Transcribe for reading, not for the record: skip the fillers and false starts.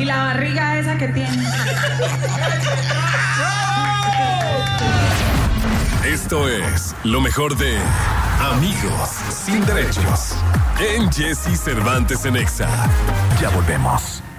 Y la barriga esa que tiene. Esto es lo mejor de Amigos Sin Derechos en Jesse Cervantes en Exa. Ya volvemos.